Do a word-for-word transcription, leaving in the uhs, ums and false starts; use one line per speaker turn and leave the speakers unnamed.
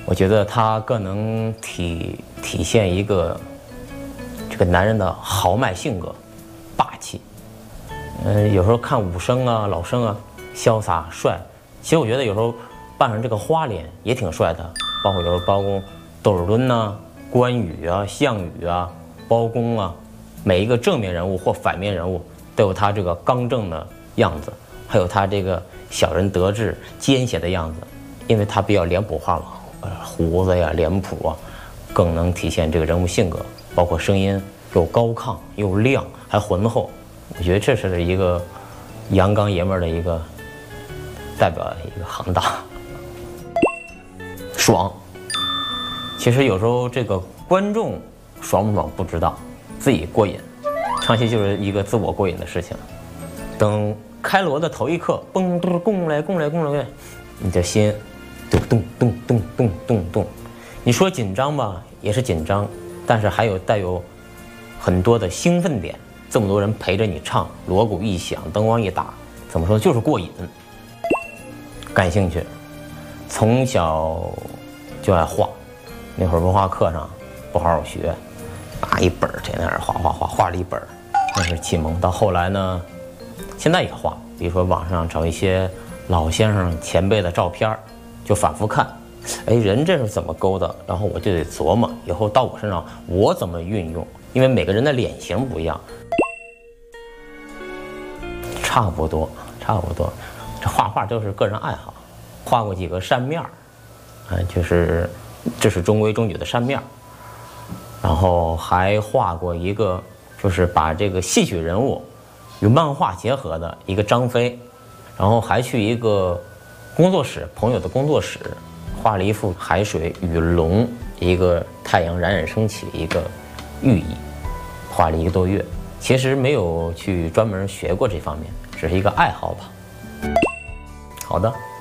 我觉得它更能体体现一个这个男人的豪迈性格、霸气。嗯，有时候看武生啊、老生啊，潇洒帅，其实我觉得有时候扮上这个花脸也挺帅的。包括有时候包公、窦尔敦呐、关羽啊、项羽啊、包公啊，每一个正面人物或反面人物都有他这个刚正的样子，还有他这个小人得志、奸险的样子，因为他比较脸谱化嘛。胡子呀、脸谱啊，更能体现这个人物性格，包括声音又高亢又亮，还浑厚。我觉得这是一个阳刚爷们儿的一个代表一个行当。爽，其实有时候这个观众爽不爽不知道，自己过瘾，唱戏就是一个自我过瘾的事情。等开锣的头一刻，嘣嘟拱来拱来拱来，你的心就咚咚咚咚咚咚。你说紧张吧，也是紧张，但是还有带有很多的兴奋点。这么多人陪着你唱，锣鼓一响，灯光一打，怎么说就是过瘾。感兴趣，从小就爱画，那会儿文化课上不好好学，拿一本在那儿画画画，画了一本，那是启蒙。到后来呢，现在也画，比如说网上找一些老先生前辈的照片，就反复看，哎，人这是怎么勾的？然后我就得琢磨，以后到我身上我怎么运用，因为每个人的脸型不一样。差不多，差不多，这画画就是个人爱好，画过几个扇面儿，啊，就是这是中规中矩的扇面儿，然后还画过一个，就是把这个戏曲人物与漫画结合的一个张飞，然后还去一个工作室，朋友的工作室，画了一幅海水与龙，一个太阳冉冉升起一个寓意，画了一个多月。其实没有去专门学过这方面，只是一个爱好吧。好的。